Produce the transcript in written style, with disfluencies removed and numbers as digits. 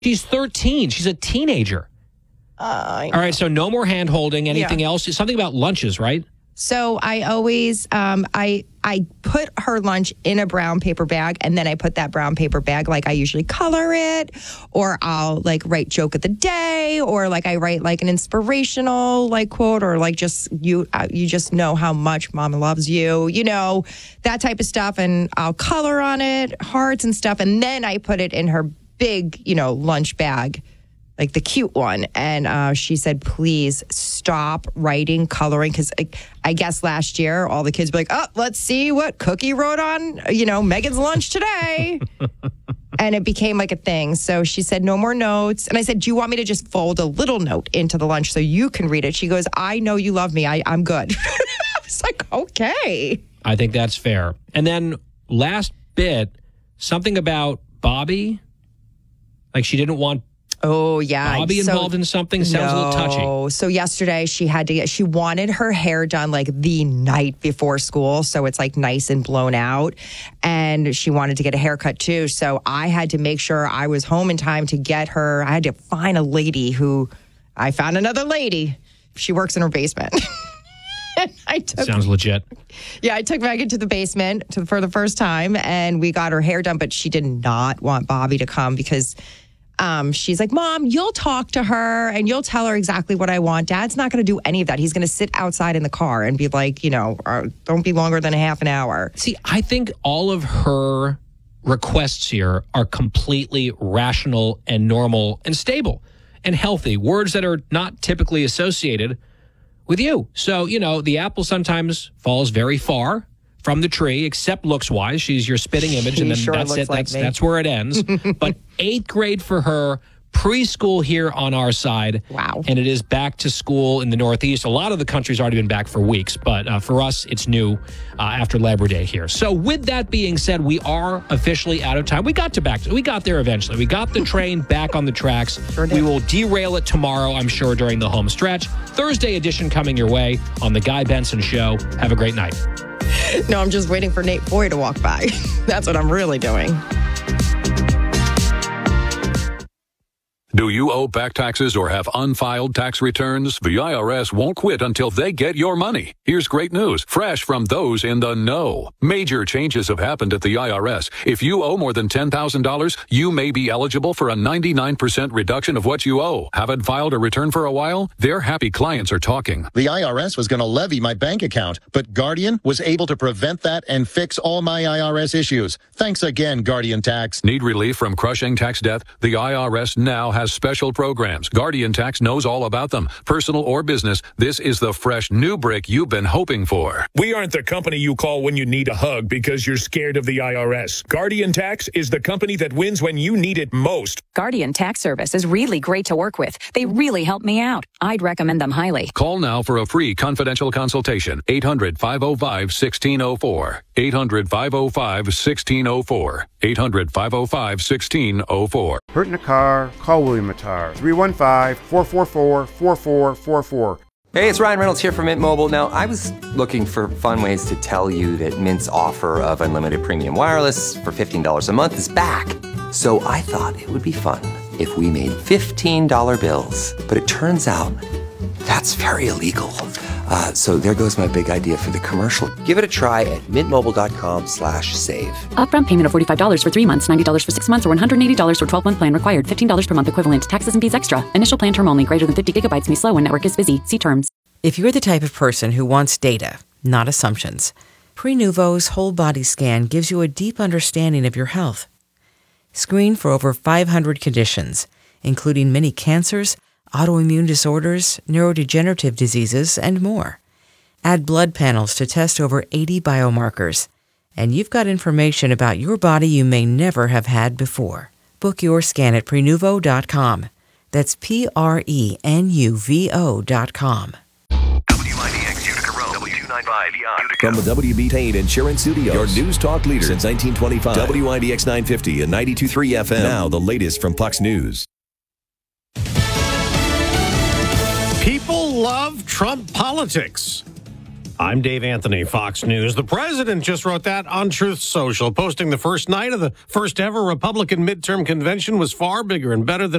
She's 13. She's a teenager. All right, so no more hand-holding. Anything else? Something about lunches, right? So I always, I put her lunch in a brown paper bag, and then I put that brown paper bag, like I usually color it, or I'll like write joke of the day, or like I write like an inspirational like quote, or like just you just know how much mama loves you, you know, that type of stuff. And I'll color on it, hearts and stuff. And then I put it in her big, you know, lunch bag, like the cute one. And she said, please stop writing, coloring. Because I guess last year, all the kids were like, oh, let's see what Cookie wrote on, you know, Megan's lunch today. And it became like a thing. So she said, no more notes. And I said, do you want me to just fold a little note into the lunch so you can read it? She goes, I know you love me. I'm good. I was like, okay. I think that's fair. And then last bit, something about Bobby. Like she didn't want Bobby involved in something. Sounds a little touchy. So yesterday she wanted her hair done like the night before school. So it's like nice and blown out. And she wanted to get a haircut too. So I had to make sure I was home in time to get her. I had to find a lady I found another lady. She works in her basement. Sounds legit. Yeah, I took Megan to the basement for the first time and we got her hair done. But she did not want Bobby to come because she's like, Mom, you'll talk to her and you'll tell her exactly what I want. Dad's not going to do any of that. He's going to sit outside in the car and be like, you know, don't be longer than a half an hour. See, I think all of her requests here are completely rational and normal and stable and healthy. Words that are not typically associated with you. So, you know, the apple sometimes falls very far from the tree, except looks-wise. She's your spitting image, and then that's it. That's where it ends. But 8th grade for her, preschool here on our side. Wow. And it is back to school in the Northeast. A lot of the country's already been back for weeks, but for us, it's new after Labor Day here. So with that being said, we are officially out of time. We got there eventually. We got the train back on the tracks. Sure did. We will derail it tomorrow, I'm sure, during the home stretch. Thursday edition coming your way on The Guy Benson Show. Have a great night. No, I'm just waiting for Nate Foy to walk by. That's what I'm really doing. Do you owe back taxes or have unfiled tax returns? The IRS won't quit until they get your money. Here's great news, fresh from those in the know. Major changes have happened at the IRS. If you owe more than $10,000, you may be eligible for a 99% reduction of what you owe. Haven't filed a return for a while? Their happy clients are talking. The IRS was going to levy my bank account, but Guardian was able to prevent that and fix all my IRS issues. Thanks again, Guardian Tax. Need relief from crushing tax debt? The IRS now has special programs. Guardian Tax knows all about them. Personal or business, this is the fresh new brick you've been hoping for. We aren't the company you call when you need a hug because you're scared of the IRS. Guardian Tax is the company that wins when you need it most. Guardian Tax Service is really great to work with. They really help me out. I'd recommend them highly. Call now for a free confidential consultation. 800-505-1604. 800-505-1604. 800-505-1604. Hurt in a car? Call William Attar. 315-444-4444. Hey, it's Ryan Reynolds here from Mint Mobile. Now, I was looking for fun ways to tell you that Mint's offer of unlimited premium wireless for $15 a month is back. So I thought it would be fun if we made $15 bills. But it turns out that's very illegal. So there goes my big idea for the commercial. Give it a try at mintmobile.com/save. Upfront payment of $45 for 3 months, $90 for 6 months, or $180 for 12-month plan required. $15 per month equivalent. Taxes and fees extra. Initial plan term only. Greater than 50 gigabytes may slow when network is busy. See terms. If you're the type of person who wants data, not assumptions, Prenuvo's whole body scan gives you a deep understanding of your health. Screen for over 500 conditions, including many cancers, autoimmune disorders, neurodegenerative diseases, and more. Add blood panels to test over 80 biomarkers, and you've got information about your body you may never have had before. Book your scan at Prenuvo.com. That's Prenuvo.com. WIDX Utica Road, W295 Utica. From the WB Payne Insurance Studios, your news talk leader since 1925. WIDX 950 and 92.3 FM. Now the latest from Fox News. People love Trump politics. I'm Dave Anthony, Fox News. The president just wrote that on Truth Social, posting the first night of the first ever Republican midterm convention was far bigger and better than